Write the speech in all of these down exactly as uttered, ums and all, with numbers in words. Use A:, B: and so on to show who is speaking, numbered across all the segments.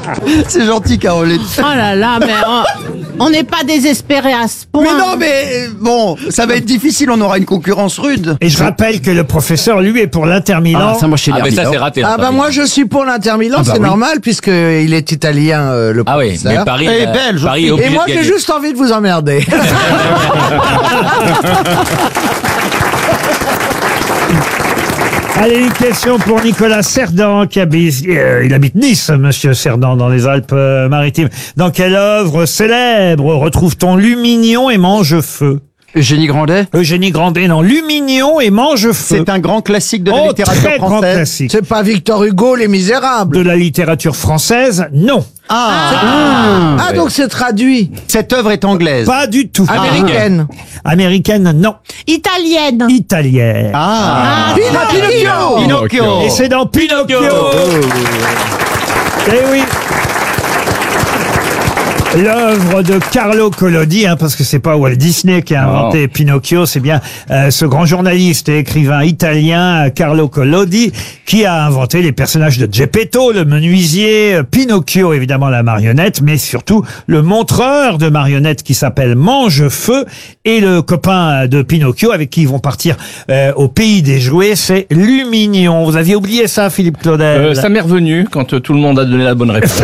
A: C'est gentil, Caroline.
B: Oh là là, mais on n'est pas désespéré à ce point.
A: Mais non, mais bon, ça va être difficile, on aura une concurrence rude.
C: Et je rappelle que le professeur, lui, est pour l'Inter Milan.
D: Ah, ça, moi, chez
E: Ah,
D: les
E: mais ça,
D: Milan.
E: c'est raté.
F: Ah bah moi je suis pour l'Inter Milan,
D: Ah bah
F: c'est
D: oui.
F: normal puisqu'il est italien euh, le
E: Ah oui,
F: professeur.
E: mais Paris,
A: Et
E: euh,
A: belge
E: Paris
A: aussi.
E: est obligé
F: Et moi
E: de
F: j'ai
E: gagner.
F: juste envie de vous emmerder.
C: Allez, une question pour Nicolas Cerdan, qui habite, euh, il habite Nice, monsieur Cerdan, dans les Alpes-Maritimes. Dans quelle œuvre célèbre retrouve-t-on Lumignon et Mange-Feu?
D: Eugénie Grandet.
C: Eugénie Grandet, non. Lumignon et Mange-Feu.
A: C'est un grand classique de la
C: Oh,
A: littérature
C: très grand
A: française.
C: classique.
F: C'est pas Victor Hugo, Les Misérables.
C: De la littérature française, non.
A: Ah,
F: Ah donc c'est traduit.
A: cette œuvre est anglaise.
C: Pas du tout.
F: Américaine.
C: Américaine, non.
B: Italienne.
C: Italienne.
A: Ah,
F: Pinocchio.
A: Pinocchio.
C: Et c'est dans Pinocchio. Eh oui. L'œuvre de Carlo Collodi, hein, parce que c'est pas Walt Disney qui a inventé Pinocchio, c'est bien euh, ce grand journaliste et écrivain italien Carlo Collodi qui a inventé les personnages de Geppetto, le menuisier, Pinocchio évidemment la marionnette, mais surtout le montreur de marionnettes qui s'appelle Mange-Feu, et le copain de Pinocchio avec qui ils vont partir euh, au pays des jouets, c'est Lumignon. Vous aviez oublié ça, Philippe Claudel?
G: Euh, ça m'est revenu quand euh, tout le monde a donné la bonne réponse.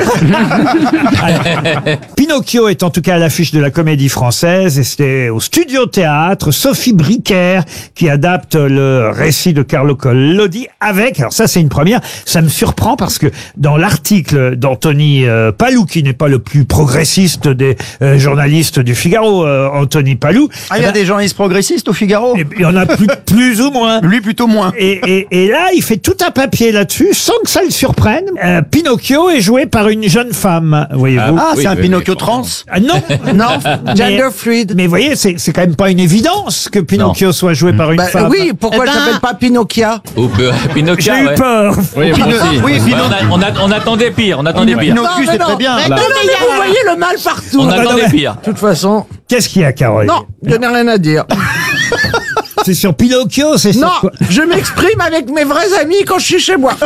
C: Pinocchio est en tout cas à l'affiche de la Comédie Française, et c'était au Studio Théâtre Sophie Briquer qui adapte le récit de Carlo Collodi avec, alors ça c'est une première, ça me surprend parce que dans l'article d'Anthony euh, Palou, qui n'est pas le plus progressiste des euh, journalistes du Figaro, euh, Anthony Palou,
A: Ah, il y a des journalistes progressistes au Figaro.
C: eh ben, il y en a plus, plus ou moins.
A: Lui, plutôt moins.
C: Et, et, et là, il fait tout un papier là-dessus, sans que ça le surprenne. Euh, Pinocchio est joué par une jeune femme, voyez-vous.
A: Ah,
E: Oui,
A: c'est un
E: oui,
A: Pinocchio
E: oui,
A: trans.
C: Ah, non,
F: Non,
C: Mais-
F: gender fluid.
C: Mais voyez, c'est c'est quand même pas une évidence que Pinocchio soit joué par une
F: Bah,
C: femme.
F: oui, pourquoi
B: Eh
F: elle
B: ben-
F: s'appelle pas Pinocchia?
E: Ou euh, Pinocchio,
C: J'ai eu
E: ouais.
C: peur.
G: Oui, moi
A: Pino-
G: aussi.
A: oui,
E: Ouais,
A: Pino-
E: on, a- on, a- on attendait pire, on attendait pire.
A: Pinocchio,
F: Non, mais
A: c'est
F: non.
A: très bien.
B: Mais
F: Non,
B: non,
F: non,
B: mais il y
F: mais
B: a-
F: vous voyez le mal partout.
E: On
C: bah, non,
E: attendait
C: mais-
E: pire.
F: De toute façon,
C: Qu'est-ce qu'il y a, Caroline?
F: non, je n'ai rien à dire.
C: C'est sur Pinocchio, c'est sur
F: Non,
C: quoi?
F: je m'exprime avec mes vrais amis quand je suis chez moi.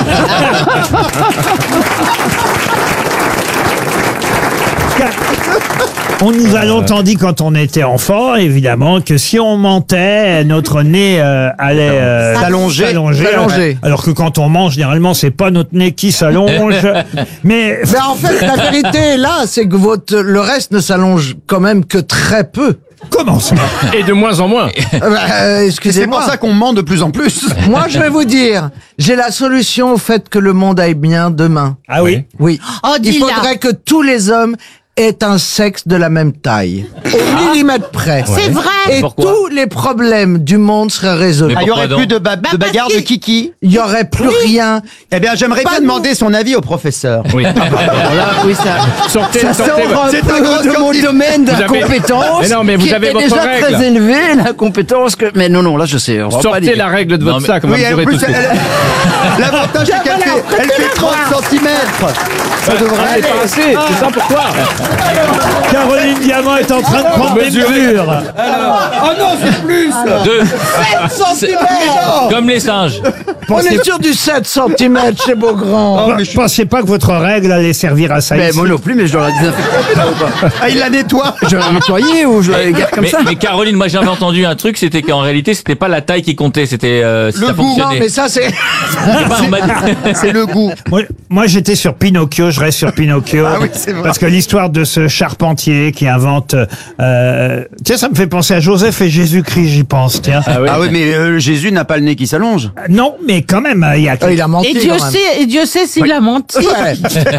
C: On nous a longtemps dit quand on était enfant, évidemment, que si on mentait, notre nez euh, allait euh,
A: S'allonger.
C: s'allonger.
F: S'allonger.
C: Alors que quand on mange, généralement, c'est pas notre nez qui s'allonge. Mais
F: Mais en fait, la vérité est là, c'est que votre, le reste ne s'allonge quand même que très peu.
C: comment ça?
G: Et de moins en moins.
F: Euh, bah, euh,
A: C'est
F: excusez-moi.
A: pour ça qu'on ment de plus en plus.
F: Moi, je vais vous dire, j'ai la solution au fait que le monde aille bien demain.
C: Ah oui?
F: Oui.
B: Oh,
F: Il
B: dis-la.
F: faudrait que tous les hommes aient un sexe de la même taille. Au millimètre près.
B: C'est vrai.
F: Et
E: Pourquoi
F: tous les problèmes du monde seraient résolus.
A: Ah, il y
E: Pourquoi
A: aurait
E: donc
A: plus de, ba-
B: Bah,
A: de
B: parce
A: bagarres de
B: qu'il-
A: kiki.
F: Il y aurait plus rien.
A: Eh bien, j'aimerais
F: Pas
A: bien
F: nous.
A: demander son avis au professeur.
G: Oui.
D: Oui, ça.
G: Sortez,
D: Ça
G: sortez.
D: sort un
A: C'est un
D: peu
A: grand
D: de mon
A: candidat.
D: domaine de
G: Vous
D: la
G: avez-
D: compétence.
G: Mais non, mais vous
D: qui
G: avez
D: était
G: votre
D: déjà
G: règle.
D: très élevée, la compétence que. Mais non, non, là, je sais. On va pas
G: Sortez
D: dire.
G: la règle de
E: Non,
G: votre
E: mais-
G: sac, on va
A: Oui, en
G: mesurer tout
A: plus,
G: de suite.
A: elle- l'avantage, c'est qu'elle fait, elle fait trente centimètres. Ça devrait
G: Ah, c'est pas assez, c'est ça pourquoi.
C: Caroline Diamant est en train de prendre des
G: Mesurez.
C: mesures.
A: Oh non, c'est plus.
E: Deux.
F: sept centimètres.
E: Comme les singes.
F: On est sur du sept centimètres chez Beaugrand.
C: Ne pensez pas que votre règle allait servir à ça
D: Mais
C: ici.
D: moi non plus, mais je l'aurais désinfecté ou pas.
A: Ah, il la nettoie.
D: Je l'aurais nettoyé ou je l'aurais gardé comme
E: Mais,
D: ça.
E: mais Caroline, moi j'avais entendu un truc, c'était qu'en réalité c'était pas la taille qui comptait, c'était euh, si
A: Le
E: ça
A: goût.
F: Non,
E: fonctionnait.
F: mais ça, c'est...
E: C'est pas, on m'a dit-
A: C'est le goût.
C: Moi, moi, j'étais sur Pinocchio, je reste sur Pinocchio.
A: Ah oui, c'est vrai.
C: Parce que l'histoire de ce charpentier qui invente... Euh, tiens, ça me fait penser à Joseph et Jésus-Christ, j'y pense, tiens.
G: Ah oui.
A: Ah oui, mais euh, Jésus n'a pas le nez qui s'allonge.
C: Non, mais quand même, il y a...
F: Ah, il a menti
B: Et Dieu
F: quand même.
B: sait, et Dieu sait s'il a menti.
F: Ouais.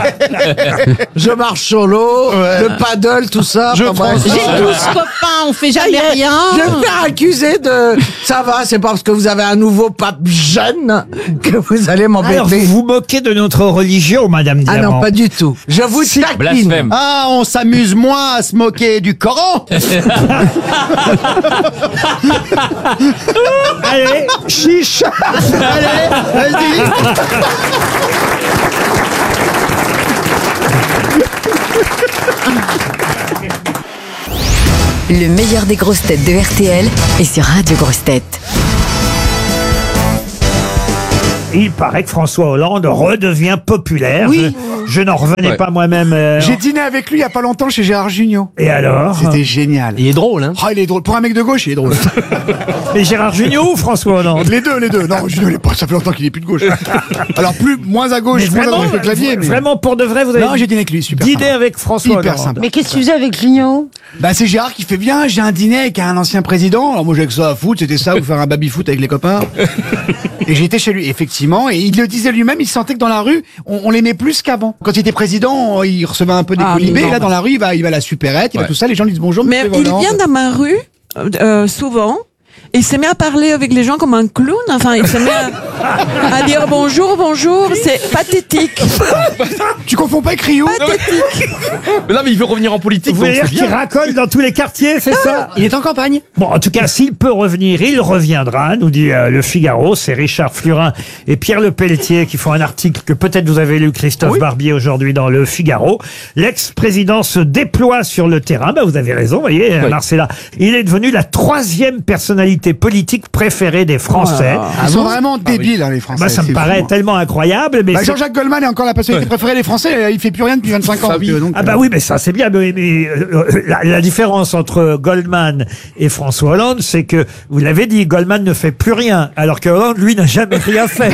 F: Je marche sur l'eau,
A: Ouais.
F: le paddle, tout ça.
A: Je
F: enfin, bref.
A: prends ça.
B: J'ai douze copains, on fait jamais rien.
F: Je vais me faire accuser de... Ça va, c'est parce que vous avez un nouveau pape jeune que vous allez
C: Alors, vous
F: m'embêter.
C: vous moquez de notre religion, Madame
F: Ah
C: Diamant.
F: non, pas du tout. Je vous taquine.
E: Blasphème.
A: Ah, on s'amuse moins à se moquer du Coran.
C: Allez, chiche.
A: Allez, vas-y.
H: Le meilleur des grosses têtes de R T L est sur Radio Grosses Têtes.
C: Il paraît que François Hollande redevient populaire.
B: Oui.
C: Je, Je n'en revenais
G: Ouais.
C: pas moi-même. euh,
I: J'ai dîné avec lui il y a pas longtemps chez Gérard Jugnot.
C: Et alors
I: C'était génial.
G: Il est drôle, hein.
I: Ah, il est drôle. Pour un mec de gauche, il est drôle.
C: Mais Gérard Jugnot ou François Hollande?
I: Les deux, les deux. Non, Jugnot, il est pas, ça fait longtemps qu'il est plus de gauche. Alors, plus, moins à gauche,
C: Mais
I: moins à
C: vraiment,
I: droite que le clavier. Mais...
C: vraiment pour de vrai, vous avez
I: Non, j'ai dîné avec lui, super.
C: dîné
I: sympa.
C: avec François
I: Hyper
C: Hollande.
I: sympa.
B: Mais qu'est-ce que tu faisais avec Junio?
I: Bah, c'est Gérard qui fait bien. J'ai un dîner avec un ancien président. Alors, moi, j'ai que ça à foutre. C'était ça, ou faire un baby-foot avec les copains. Et j'étais chez lui, effectivement. Et il le disait lui-même, il sentait que dans la rue, on, on l'aimait plus qu'avant. Quand il était président, il recevait un peu des
J: Ah,
I: colibés.
J: non.
I: Et là, dans la rue, il va, il va à la supérette, il va
G: Ouais.
I: tout ça. Les gens lui disent bonjour,
J: Mais
I: monsieur
J: il
I: Hollande.
J: vient dans ma rue, euh, souvent. Il se met à parler avec les gens comme un clown. Enfin, il se met à, à dire bonjour, bonjour. C'est pathétique.
I: Tu confonds pas avec Rio?
J: Pathétique.
G: Mais là, mais il veut revenir en politique,
C: Vous
G: donc
C: voulez dire
G: c'est
C: qu'il
G: bien.
C: racole dans tous les quartiers, c'est ça?
D: Il est en campagne.
C: Bon, en tout cas, s'il peut revenir, il reviendra, nous dit euh, le Figaro. C'est Richard Flurin et Pierre Le Pelletier qui font un article que peut-être vous avez lu, Christophe Barbier, aujourd'hui dans le Figaro. L'ex-président se déploie sur le terrain. Bah, vous avez raison, vous voyez, euh, Marcella. Il est devenu la troisième personnalité politique préférée des Français.
I: Ils sont vraiment débiles, hein, les Français.
C: Bah, ça me
I: c'est
C: paraît
I: fou, hein.
C: tellement incroyable. Mais
I: Bah,
C: c'est-
I: Jean-Jacques Goldman est encore la personnalité préférée des Français. Il fait plus rien depuis vingt-cinq ans.
G: Ah oui.
I: donc, donc,
C: Ah bah oui, mais ça c'est bien. Mais, mais, euh, la, la différence entre Goldman et François Hollande, c'est que vous l'avez dit, Goldman ne fait plus rien, alors que Hollande, lui, n'a jamais rien fait.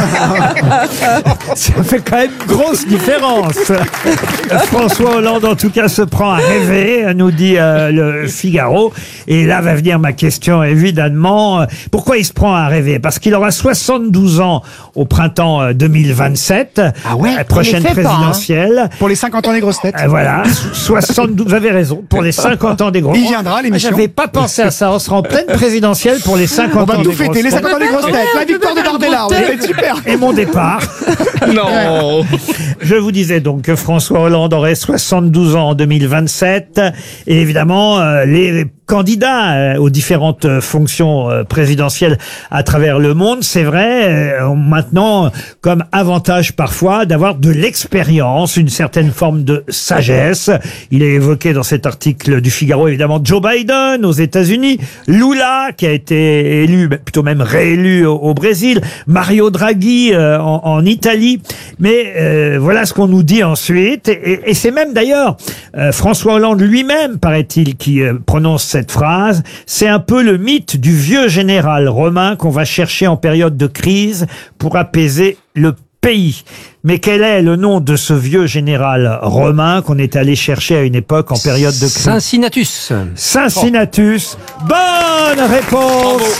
C: Ça fait quand même une grosse différence. François Hollande, en tout cas, se prend à rêver, nous dit euh, le Figaro. Et là va venir ma question, évidemment. Pourquoi il se prend à rêver? Parce qu'il aura soixante-douze ans au printemps euh, deux mille vingt-sept,
I: Ah ouais,
C: la prochaine
B: il les fait pas, hein.
C: présidentielle.
I: Pour les cinquante ans des grosses têtes.
C: Euh, Voilà, soixante-douze, vous avez raison, pour les cinquante ans des grosses.
I: Il viendra, l'émission.
C: J'avais pas pensé à ça, on sera en pleine présidentielle pour les
I: On
C: cinquante
I: va
C: ans
I: tout
C: des
I: fêter, les
C: grosses
I: cinquante ans des grosses têtes, la victoire de Bardella, ça va être super.
C: et mon départ.
G: Non.
C: Je vous disais donc que François Hollande aurait soixante-douze ans en deux mille vingt-sept. Et évidemment, euh, les candidats euh, aux différentes euh, fonctions euh, présidentielles à travers le monde, c'est vrai, euh, ont maintenant comme avantage parfois d'avoir de l'expérience, une certaine forme de sagesse. Il est évoqué dans cet article du Figaro, évidemment, Joe Biden aux États-Unis, Lula qui a été élu, plutôt même réélu au, au Brésil, Mario Draghi euh, en, en Italie. Mais euh, voilà ce qu'on nous dit ensuite. Et, et c'est même d'ailleurs euh, François Hollande lui-même, paraît-il, qui euh, prononce cette phrase. C'est un peu le mythe du vieux général romain qu'on va chercher en période de crise pour apaiser le pays. Mais quel est le nom de ce vieux général romain qu'on est allé chercher à une époque en période de crise?
D: Cincinnatus.
C: Cincinnatus. Bonne réponse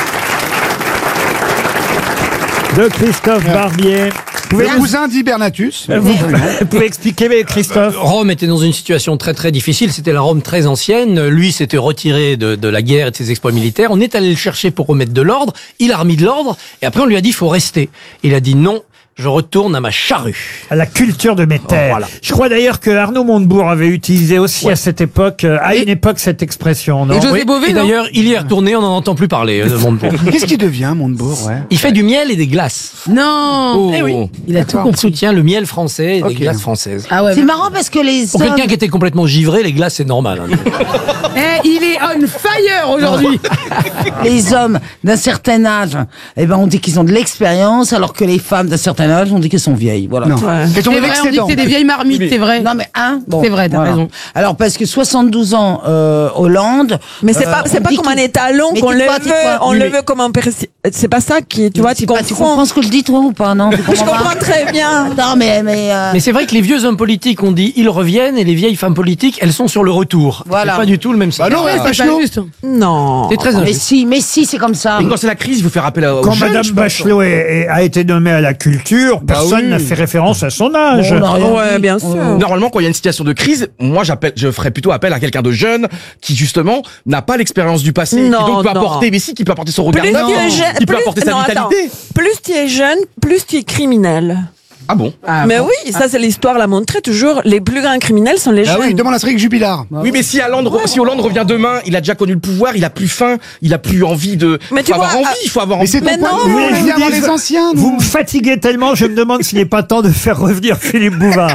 C: de Christophe Barbier. Vous pouvez,
I: Le cousin d'Hibernatus.
C: vous, vous pouvez expliquer, mais Christophe?
K: Rome était dans une situation très très difficile, c'était la Rome très ancienne, lui s'était retiré de, de la guerre et de ses exploits militaires, on est allé le chercher pour remettre de l'ordre, il a remis de l'ordre, et après on lui a dit il faut rester. Il a dit non, je retourne à ma charrue.
C: À la culture de mes terres.
K: Voilà.
C: Je crois d'ailleurs que Arnaud Montebourg avait utilisé aussi à cette époque, euh, à une époque, cette expression, non?
K: Oui, et d'ailleurs, il y est retourné, on n'en entend plus parler euh, de Montebourg.
I: Qu'est-ce qu'il devient, Montebourg, ouais?
K: Il fait du miel et des glaces.
B: Non.
K: Oh.
B: Eh oui. Il a tout
K: Il
B: compris.
K: soutient le miel français et
I: Ok.
K: des glaces françaises.
B: Ah ouais, c'est marrant parce que les
K: Pour
B: hommes...
K: quelqu'un qui était complètement givré, les glaces c'est normal. hein.
B: Eh, il est on fire aujourd'hui. Les hommes d'un certain âge, eh ben, on dit qu'ils ont de l'expérience, alors que les femmes d'un certain âge, on dit qu'elles sont vieilles. Voilà.
I: Non.
J: Ouais.
I: Qu'elles ont
B: C'est vrai, on dit que
I: l'excédent.
B: c'est des vieilles marmites, c'est vrai. Non, mais hein, bon,
L: C'est vrai, t'as raison.
B: Alors, parce que soixante-douze ans, euh, Hollande.
J: Mais c'est
B: euh,
J: pas, c'est
B: on
J: pas
B: dit
J: comme
B: qu'il-
J: un étalon
B: Mais
J: qu'on le
B: tais-toi,
J: veut,
B: tais-toi.
J: on
B: Oui,
J: le
B: mais-
J: veut comme un persi... C'est pas ça qui, tu vois, tu
B: C'est pas- tu
J: comprends.
B: comprends ce que je dis, toi, ou pas, non? Tu
J: Je
B: comprends pas
J: comprends très bien.
B: Non, mais, mais, euh,
K: Mais c'est vrai que les vieux hommes politiques, on dit ils reviennent, et les vieilles femmes politiques, elles sont sur le retour.
B: Voilà.
K: C'est pas du tout le même
I: Bah non,
K: scénario.
I: ouais,
L: C'est pas
I: Bachelot.
L: juste.
J: Non.
K: C'est très
B: mais
K: injuste.
B: si, mais si, c'est comme ça.
D: Quand c'est la crise, il faut faire appel à- aux
C: Quand
D: jeunes,
C: Madame
D: je pense.
C: Bachelot est- est- a été nommée à la culture, personne
I: oui.
C: n'a fait référence à son âge.
B: Bon, on a rien
J: Ouais,
B: dit.
J: bien sûr.
D: Normalement, quand il y a une situation de crise, moi, j'appelle, je ferais plutôt appel à quelqu'un de jeune qui, justement, n'a pas l'expérience du passé.
J: Non,
D: qui donc peut
J: non.
D: apporter, mais si, qui peut apporter son regard
J: Plus
D: neuf,
J: tu es jeune,
D: qui peut
J: plus-
D: apporter sa
J: non, attends.
D: vitalité.
J: Plus tu es jeune, plus tu es criminel.
D: Ah bon?
J: Mais oui, ça c'est l'histoire l'a montré toujours. Les plus grands criminels sont les
I: Ah
J: jeunes.
I: oui, demande à Cédric Jubilard.
D: Oui, mais si Hollande, si Hollande revient demain, il a déjà connu le pouvoir, il a plus faim, il a plus envie de.
J: Mais
D: il
J: tu
D: faut avoir
J: vois,
D: envie,
J: ah,
D: il faut avoir
I: Mais
D: envie.
I: c'est ton
J: Mais
I: point
J: non.
I: de
C: Vous
I: vue.
C: voulez que
I: Je
C: je
I: viens
C: vous
I: voir
C: dise-
I: les anciens,
C: Vous
I: nous.
C: me fatiguez tellement, je me demande s'il n'est pas temps de faire revenir Philippe Bouvard.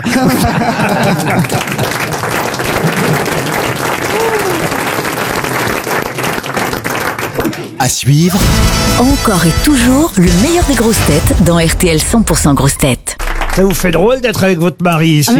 M: À suivre,
H: Encore et toujours le meilleur des grosses têtes dans R T L cent pour cent grosses têtes.
C: Ça vous fait drôle d'être avec votre mari ici?